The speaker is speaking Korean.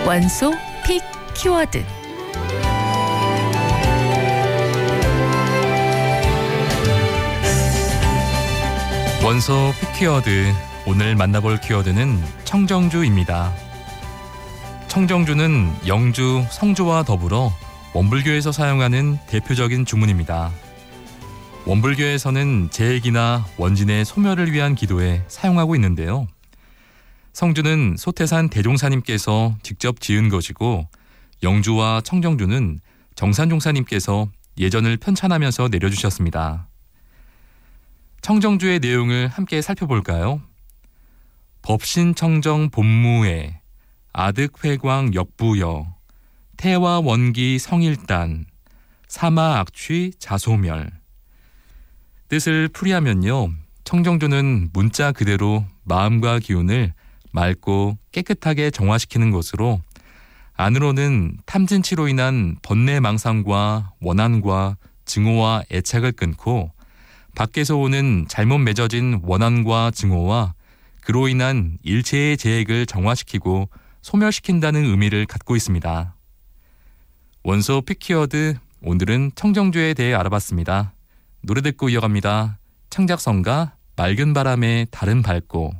원소 픽 키워드. 원소 픽 키워드. 오늘 만나볼 키워드는 청정주입니다. 청정주는 영주, 성주와 더불어 원불교에서 사용하는 대표적인 주문입니다. 원불교에서는 제액이나 원진의 소멸을 위한 기도에 사용하고 있는데요. 성주는 소태산 대종사님께서 직접 지은 것이고, 영주와 청정주는 정산종사님께서 예전을 편찬하면서 내려주셨습니다. 청정주의 내용을 함께 살펴볼까요? 법신청정 본무에 아득회광 역부여 태와 원기 성일단 사마악취 자소멸. 뜻을 풀이하면요, 청정주는 문자 그대로 마음과 기운을 맑고 깨끗하게 정화시키는 것으로, 안으로는 탐진치로 인한 번뇌망상과 원한과 증오와 애착을 끊고, 밖에서 오는 잘못 맺어진 원한과 증오와 그로 인한 일체의 제액을 정화시키고 소멸시킨다는 의미를 갖고 있습니다. 원소 픽키워드, 오늘은 청정주에 대해 알아봤습니다. 노래 듣고 이어갑니다. 창작성가 맑은 바람에 달은 밝고.